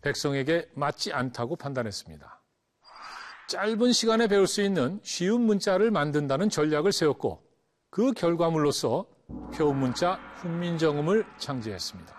백성에게 맞지 않다고 판단했습니다. 짧은 시간에 배울 수 있는 쉬운 문자를 만든다는 전략을 세웠고 그 결과물로서 표문자 훈민정음을 창제했습니다.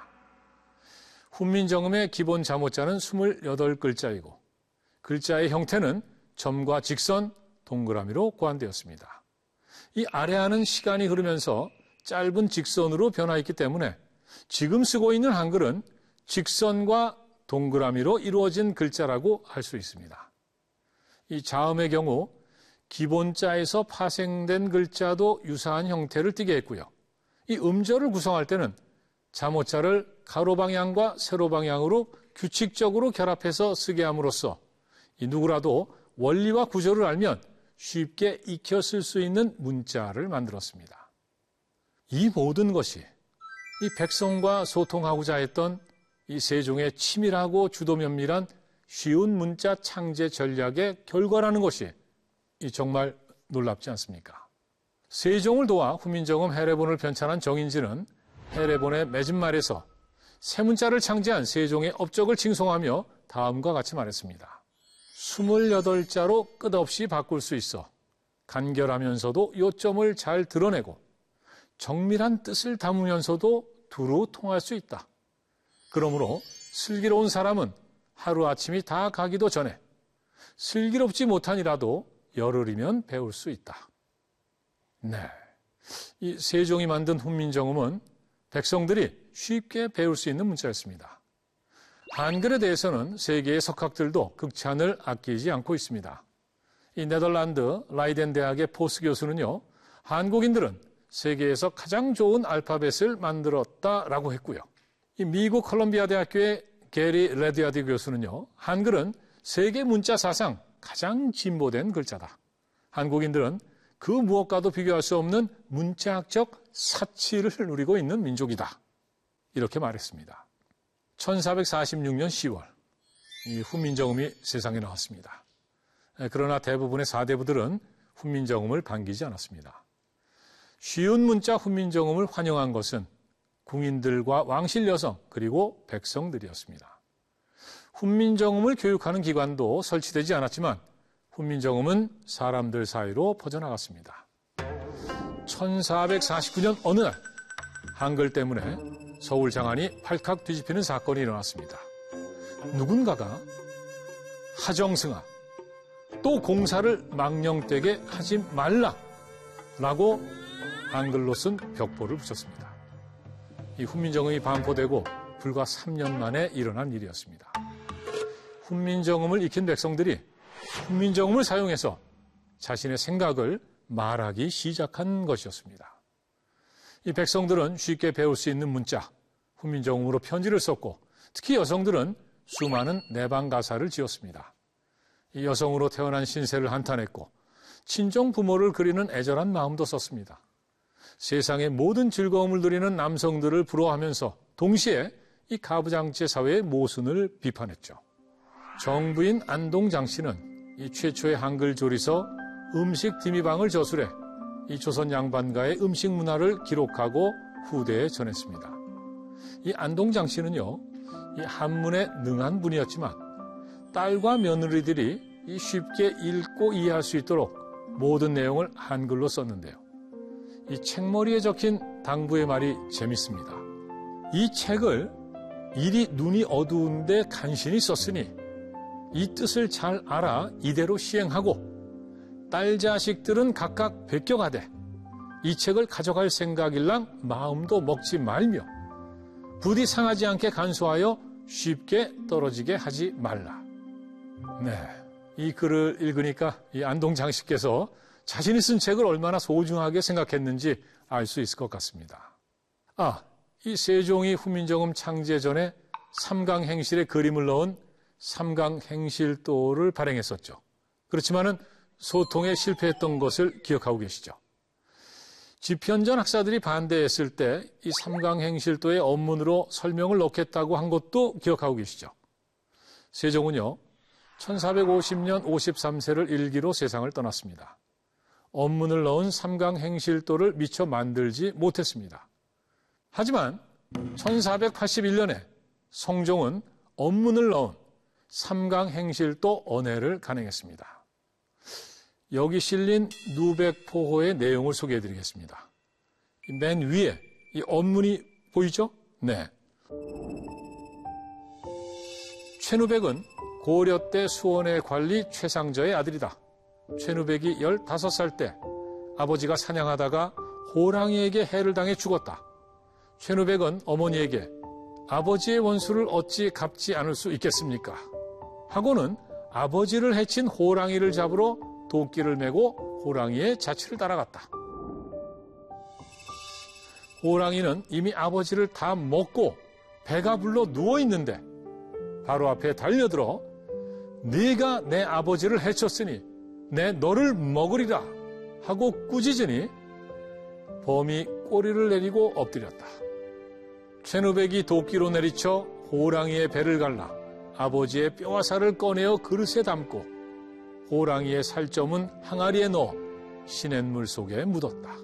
훈민정음의 기본 자모자는 28글자이고 글자의 형태는 점과 직선, 동그라미로 고안되었습니다. 이 아래하는 시간이 흐르면서 짧은 직선으로 변화했기 때문에 지금 쓰고 있는 한글은 직선과 동그라미로 이루어진 글자라고 할 수 있습니다. 이 자음의 경우 기본자에서 파생된 글자도 유사한 형태를 띠게 했고요. 이 음절을 구성할 때는 자모자를 가로 방향과 세로 방향으로 규칙적으로 결합해서 쓰게 함으로써 이 누구라도 원리와 구조를 알면 쉽게 익혀 쓸 수 있는 문자를 만들었습니다. 이 모든 것이 이 백성과 소통하고자 했던 이 세종의 치밀하고 주도 면밀한 쉬운 문자 창제 전략의 결과라는 것이 정말 놀랍지 않습니까? 세종을 도와 훈민정음 해례본을 편찬한 정인지는 해례본의 맺은말에서 새 문자를 창제한 세종의 업적을 칭송하며 다음과 같이 말했습니다. 28자로 끝없이 바꿀 수 있어 간결하면서도 요점을 잘 드러내고 정밀한 뜻을 담으면서도 두루 통할 수 있다. 그러므로 슬기로운 사람은 하루아침이 다 가기도 전에 슬기롭지 못하니라도 열흘이면 배울 수 있다. 네, 이 세종이 만든 훈민정음은 백성들이 쉽게 배울 수 있는 문자였습니다. 한글에 대해서는 세계의 석학들도 극찬을 아끼지 않고 있습니다. 이 네덜란드 라이덴 대학의 포스 교수는요, 한국인들은 세계에서 가장 좋은 알파벳을 만들었다라고 했고요. 이 미국 컬럼비아 대학교의 게리 레드야드 교수는요, 한글은 세계 문자 사상 가장 진보된 글자다. 한국인들은 그 무엇과도 비교할 수 없는 문자학적 사치를 누리고 있는 민족이다. 이렇게 말했습니다. 1446년 10월 이 훈민정음이 세상에 나왔습니다. 그러나 대부분의 사대부들은 훈민정음을 반기지 않았습니다. 쉬운 문자 훈민정음을 환영한 것은 궁인들과 왕실 여성 그리고 백성들이었습니다. 훈민정음을 교육하는 기관도 설치되지 않았지만 훈민정음은 사람들 사이로 퍼져나갔습니다. 1449년 어느 날 한글 때문에 서울 장안이 팔칵 뒤집히는 사건이 일어났습니다. 누군가가 하정승아 또 공사를 망령되게 하지 말라라고 한글로 쓴 벽보를 붙였습니다. 이 훈민정음이 반포되고 불과 3년 만에 일어난 일이었습니다. 훈민정음을 익힌 백성들이 훈민정음을 사용해서 자신의 생각을 말하기 시작한 것이었습니다. 이 백성들은 쉽게 배울 수 있는 문자, 훈민정음으로 편지를 썼고 특히 여성들은 수많은 내방 가사를 지었습니다. 이 여성으로 태어난 신세를 한탄했고 친정 부모를 그리는 애절한 마음도 썼습니다. 세상의 모든 즐거움을 누리는 남성들을 부러워하면서 동시에 이 가부장제 사회의 모순을 비판했죠. 정부인 안동장 씨는 이 최초의 한글 조리서 음식 디미방을 저술해 이 조선 양반가의 음식 문화를 기록하고 후대에 전했습니다. 이 안동장 씨는요, 이 한문에 능한 분이었지만 딸과 며느리들이 이 쉽게 읽고 이해할 수 있도록 모든 내용을 한글로 썼는데요. 이 책머리에 적힌 당부의 말이 재밌습니다. 이 책을 이리 눈이 어두운데 간신히 썼으니 이 뜻을 잘 알아 이대로 시행하고 딸 자식들은 각각 베껴가되 이 책을 가져갈 생각일랑 마음도 먹지 말며 부디 상하지 않게 간수하여 쉽게 떨어지게 하지 말라. 네, 이 글을 읽으니까 이 안동장 씨께서 자신이 쓴 책을 얼마나 소중하게 생각했는지 알 수 있을 것 같습니다. 이 세종이 훈민정음 창제 전에 삼강행실에 그림을 넣은 삼강행실도를 발행했었죠. 그렇지만은 소통에 실패했던 것을 기억하고 계시죠. 집현전 학사들이 반대했을 때 이 삼강행실도의 원문으로 설명을 넣겠다고 한 것도 기억하고 계시죠. 세종은요, 1450년 53세를 일기로 세상을 떠났습니다. 원문을 넣은 삼강행실도를 미처 만들지 못했습니다. 하지만 1481년에 성종은 언문을 넣은 삼강행실도 언해를 간행했습니다. 여기 실린 누백포호의 내용을 소개해드리겠습니다. 맨 위에 이 언문이 보이죠? 네. 최누백은 고려 때 수원의 관리 최상저의 아들이다. 최누백이 15살 때 아버지가 사냥하다가 호랑이에게 해를 당해 죽었다. 최누백은 어머니에게 아버지의 원수를 어찌 갚지 않을 수 있겠습니까? 하고는 아버지를 해친 호랑이를 잡으러 도끼를 메고 호랑이의 자취를 따라갔다. 호랑이는 이미 아버지를 다 먹고 배가 불러 누워있는데 바로 앞에 달려들어 네가 내 아버지를 해쳤으니 내 너를 먹으리라 하고 꾸짖으니 범이 꼬리를 내리고 엎드렸다. 최누백이 도끼로 내리쳐 호랑이의 배를 갈라 아버지의 뼈와 살을 꺼내어 그릇에 담고 호랑이의 살점은 항아리에 넣어 시냇물 속에 묻었다.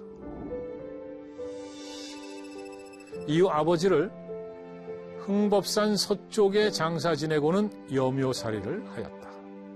이후 아버지를 흥법산 서쪽에 장사 지내고는 염요살이를 하였다.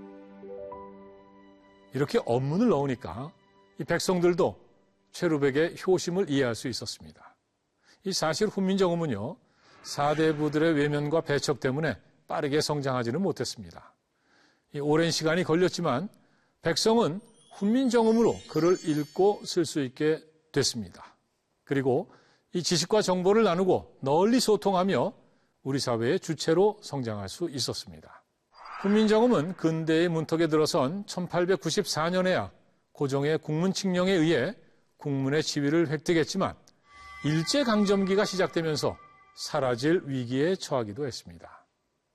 이렇게 언문을 넣으니까 이 백성들도 최누백의 효심을 이해할 수 있었습니다. 이 사실 훈민정음은요, 사대부들의 외면과 배척 때문에 빠르게 성장하지는 못했습니다. 이 오랜 시간이 걸렸지만 백성은 훈민정음으로 글을 읽고 쓸 수 있게 됐습니다. 그리고 이 지식과 정보를 나누고 널리 소통하며 우리 사회의 주체로 성장할 수 있었습니다. 훈민정음은 근대의 문턱에 들어선 1894년에야 고종의 국문칙령에 의해 국문의 지위를 획득했지만 일제강점기가 시작되면서 사라질 위기에 처하기도 했습니다.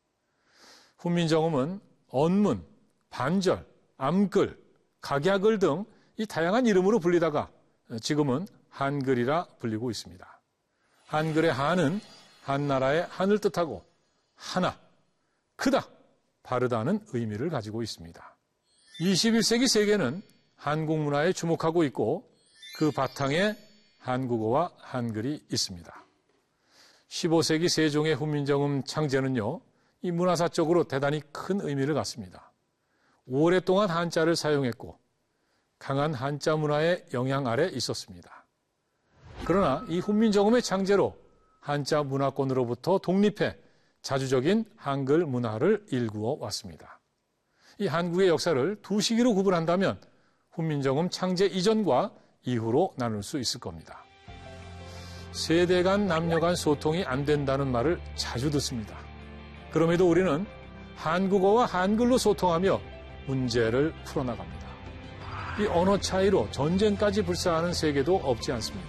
훈민정음은 언문, 반절, 암글, 각야글 등 이 다양한 이름으로 불리다가 지금은 한글이라 불리고 있습니다. 한글의 한은 한나라의 한을 뜻하고 하나, 크다, 바르다는 의미를 가지고 있습니다. 21세기 세계는 한국 문화에 주목하고 있고 그 바탕에 한국어와 한글이 있습니다. 15세기 세종의 훈민정음 창제는요, 이 문화사적으로 대단히 큰 의미를 갖습니다. 오랫동안 한자를 사용했고 강한 한자 문화의 영향 아래 있었습니다. 그러나 이 훈민정음의 창제로 한자 문화권으로부터 독립해 자주적인 한글 문화를 일구어 왔습니다. 이 한국의 역사를 두 시기로 구분한다면 훈민정음 창제 이전과 이후로 나눌 수 있을 겁니다. 세대 간 남녀 간 소통이 안 된다는 말을 자주 듣습니다. 그럼에도 우리는 한국어와 한글로 소통하며 문제를 풀어나갑니다. 이 언어 차이로 전쟁까지 불사하는 세계도 없지 않습니다.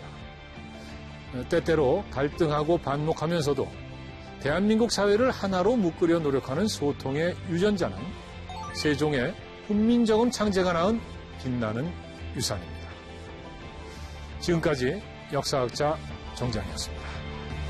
때때로 갈등하고 반목하면서도 대한민국 사회를 하나로 묶으려 노력하는 소통의 유전자는 세종의 훈민정음 창제가 낳은 빛나는 유산입니다. 지금까지 역사학자 정장이었습니다.